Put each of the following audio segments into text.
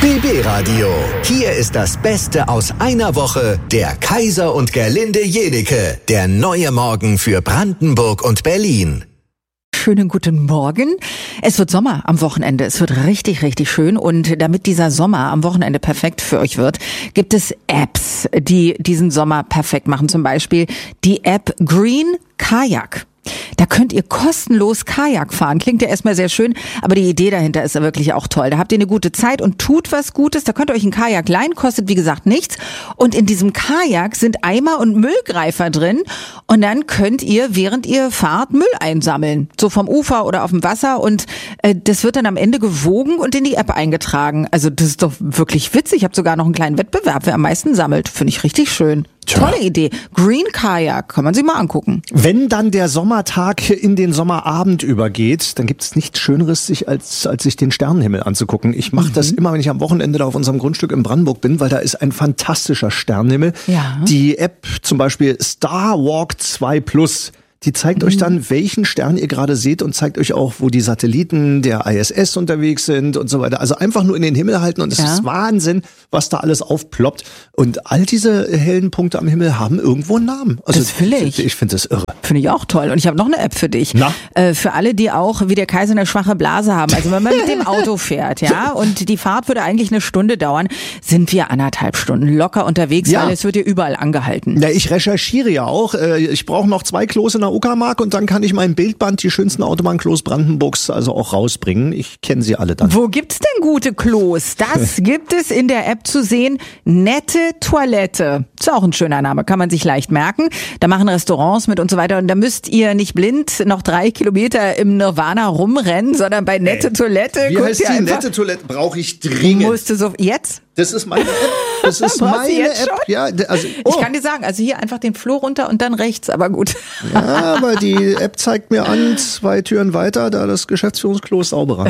BB Radio. Hier ist das Beste aus einer Woche. Der Kaiser und Gerlinde Jenecke. Der neue Morgen für Brandenburg und Berlin. Schönen guten Morgen. Es wird Sommer am Wochenende. Es wird richtig, richtig schön. Und damit dieser Sommer am Wochenende perfekt für euch wird, gibt es Apps, die diesen Sommer perfekt machen. Zum Beispiel die App Green Kajak. Da könnt ihr kostenlos Kajak fahren. Klingt ja erstmal sehr schön, aber die Idee dahinter ist ja wirklich auch toll. Da habt ihr eine gute Zeit und tut was Gutes. Da könnt ihr euch ein Kajak leihen, kostet wie gesagt nichts. Und in diesem Kajak sind Eimer und Müllgreifer drin. Und dann könnt ihr, während ihr fahrt, Müll einsammeln. So vom Ufer oder auf dem Wasser. Und das wird dann am Ende gewogen und in die App eingetragen. Also das ist doch wirklich witzig. Ich habe sogar noch einen kleinen Wettbewerb, wer am meisten sammelt. Finde ich richtig schön. Tolle Idee. Green Kajak, kann man sich mal angucken. Wenn dann der Sommertag in den Sommerabend übergeht, dann gibt es nichts Schöneres, als sich den Sternenhimmel anzugucken. Ich mache das immer, wenn ich am Wochenende da auf unserem Grundstück in Brandenburg bin, weil da ist ein fantastischer Sternenhimmel. Ja. Die App zum Beispiel Star Walk 2 Plus, die zeigt euch dann, welchen Stern ihr gerade seht und zeigt euch auch, wo die Satelliten der ISS unterwegs sind und so weiter. Also einfach nur in den Himmel halten und es ist Wahnsinn, was da alles aufploppt. Und all diese hellen Punkte am Himmel haben irgendwo einen Namen. Also das will ich. Ich finde das irre. Finde ich auch toll. Und ich habe noch eine App für dich. Na? Für alle, die auch wie der Kaiser eine schwache Blase haben. Also wenn man mit dem Auto fährt, ja, und die Fahrt würde eigentlich eine Stunde dauern, sind wir 1,5 Stunden locker unterwegs, weil es wird hier überall angehalten. Ja, ich recherchiere ja auch. Ich brauche noch 2 Klos in der Uckermark und dann kann ich mein Bildband, die schönsten Autobahnklos Brandenburgs, also auch rausbringen. Ich kenne sie alle dann. Wo gibt's denn gute Klos? Das gibt es in der App zu sehen. Nette Toilette. Ist auch ein schöner Name, kann man sich leicht merken. Da machen Restaurants mit und so weiter. Und da müsst ihr nicht blind noch 3 Kilometer im Nirvana rumrennen, sondern bei Nette Toilette. Wie heißt die Nette Toilette? Brauche ich dringend. Musst du so, jetzt? Das ist meine App. Das ist meine App. Schon? Ja, also, Ich kann dir sagen, also hier einfach den Flur runter und dann rechts, aber gut. Ja, aber die App zeigt mir an, 2 Türen weiter, da das Geschäftsführungsklo ist sauberer.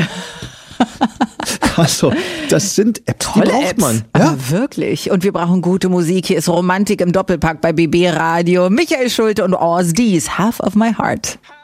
Also, das sind Apps, Tolle die braucht Apps, man. aber Ja? wirklich. Und wir brauchen gute Musik. Hier ist Romantik im Doppelpack bei BB Radio. Michael Schulte und Urs Dies, Half of My Heart.